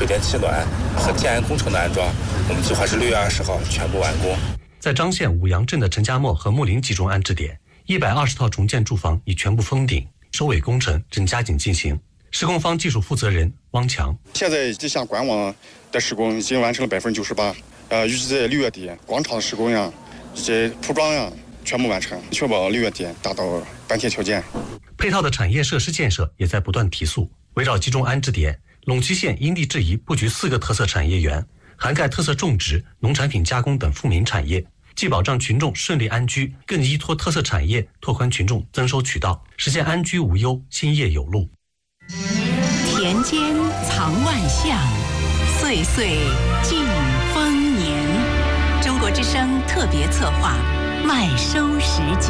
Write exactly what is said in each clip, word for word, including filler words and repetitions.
水电气暖和天然工程的安装，我们计划是六月二十号全部完工。 在张县五杨镇的陈家磨和木林集中安置点，一百二十套重建住房已全部封顶，收尾工程正加紧进行。施工方技术负责人汪强， 现在这项官网的施工已经完成了百分之九十八，呃，预计在六月底广场的施工呀，以及铺装呀全部完成，确保六月底达到搬贴条件。 配套的产业设施建设也在不断提速。围绕集中安置点，陇西县因地制宜布局四个特色产业园，涵盖特色种植、农产品加工等富民产业，既保障群众顺利安居，更依托特色产业拓宽群众增收渠道，实现安居无忧、兴业有路。 田间藏万象，岁岁尽丰年。中国之声特别策划麦收时节。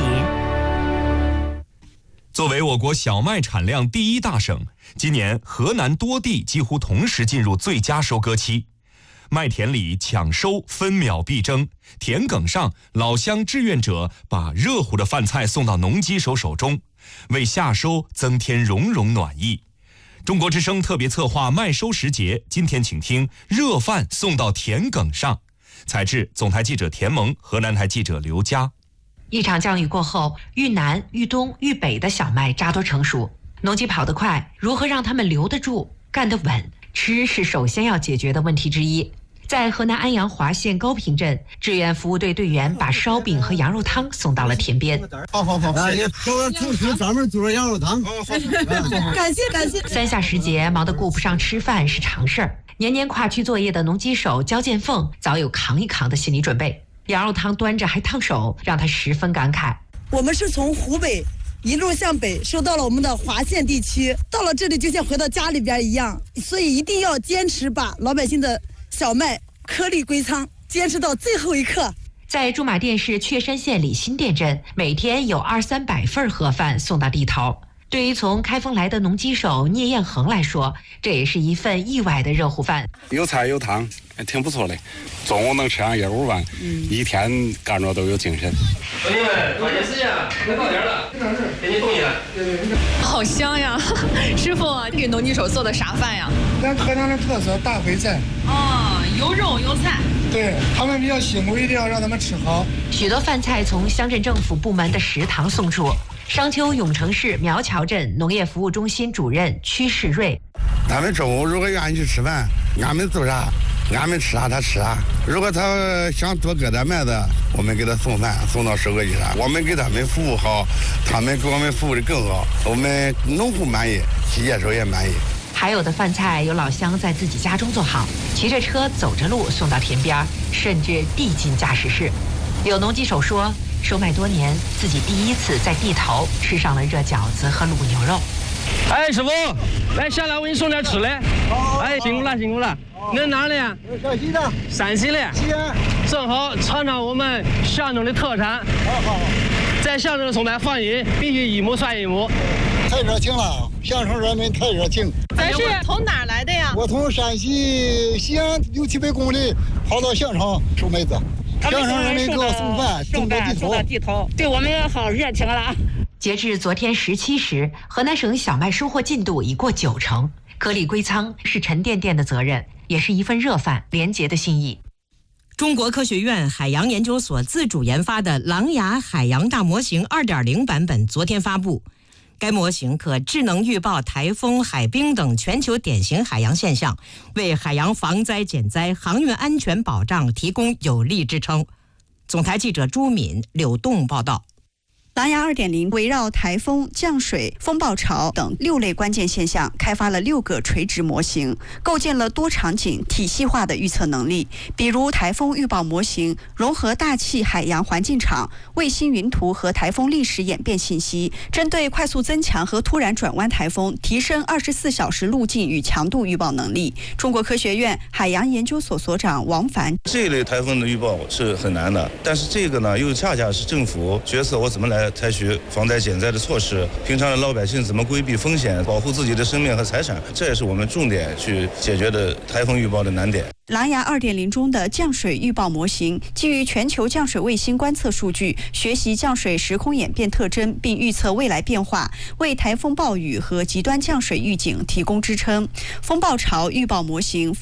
作为我国小麦产量第一大省，今年河南多地几乎同时进入最佳收割期。麦田里抢收分秒必争，田埂上老乡志愿者把热乎的饭菜送到农机手手中，为夏收增添融融暖意。中国之声特别策划麦收时节，今天请听热饭送到田埂上。采制总台记者田萌，河南台记者刘佳。 一场降雨过后，豫南、豫东、豫北的小麦扎堆成熟，农机跑得快，如何让他们留得住、干得稳？吃是首先要解决的问题之一。在河南安阳华县高坪镇，志愿服务队队员把烧饼和羊肉汤送到了田边。 好好好，哎，我厨师专门做羊肉汤。 感谢感谢。三下时节，忙得顾不上吃饭是常事儿。年年跨区作业的农机手焦建凤早有扛一扛的心理准备。羊肉汤端着还烫手，让他十分感慨。 我们是从湖北一路向北收到了我们的华县地区，到了这里就像回到家里边一样，所以一定要坚持把老百姓的小麦颗粒归仓，坚持到最后一刻。 在驻马店市确山县里新店镇，每天有二三百份盒饭送到地头。对于从开封来的农机手聂彦恒来说，这也是一份意外的热乎饭。 有菜有汤，挺不错的。中午能吃上一五饭，嗯、一天干着都有精神。 兄弟们，抓紧时间，快到点了，给你动一来。 好香呀！师傅，给农机手做的啥饭呀？ 咱河南的特色大烩菜。 哦，有肉有菜。 对他们比较辛苦，一定要让他们吃好。 许多饭菜从乡镇政府部门的食堂送出。商丘永城市苗桥镇农业服务中心主任屈世瑞， 他们中午如果愿意去吃饭，俺们做啥，俺们吃啥他吃啥。如果他想多割点麦子，我们给他送饭，送到收割机上，我们给他们服务好，他们给我们服务的更好，我们农户满意，企业手也满意。 还有的饭菜有老乡在自己家中做好，骑着车走着路送到田边，甚至递进驾驶室。有农机手说，收麦多年，自己第一次在地头吃上了热饺子和卤牛肉。 哎，师傅，来下来，我给你送点吃的。哎，辛苦了，辛苦了。你哪里啊？ 陕西的。 陕西的。 西安。 正好尝尝我们象征的特产。 好好好。 在象征送来放饮，必须一亩算一亩。 太热情了，象城人民太热情。 咱是从哪儿来的呀？ 我从陕西西安六七百公里跑到象城收麦子。象城人民给我送饭，送到地头， 送到地头，对我们好热情了。 截至昨天十七时，河南省小麦收获进度已过九成，颗粒归仓是沉甸甸的责任，也是一份热饭廉洁的心意。 中国科学院海洋研究所自主研发的狼牙海洋大模型 二点零 版本昨天发布。该模型可智能预报台风、海冰等全球典型海洋现象，为海洋防灾减灾、航运安全保障提供有力支撑。总台记者朱敏、柳栋报道。 狼牙 二点零 围绕台风、降水、风暴潮等六类关键现象，开发了六个垂直模型，构建了多场景体系化的预测能力。比如台风预报模型融合大气海洋环境场、卫星云图和台风历史演变信息，针对快速增强和突然转弯台风，提升二十四小时路径与强度预报能力。中国科学院海洋研究所所长王凡： 这一类台风的预报是很难的，但是这个呢，又恰恰是政府决策我怎么来采取防灾减灾的措施，平常的老百姓怎么规避风险，保护自己的生命和财产，这也是我们重点去解决的台风预报的难点。 狼牙 二点零 中的降水预报模型基于全球降水卫星观测数据，学习降水时空演变特征，并预测未来变化，为台风暴雨和极端降水预警提供支撑。风暴潮预报模型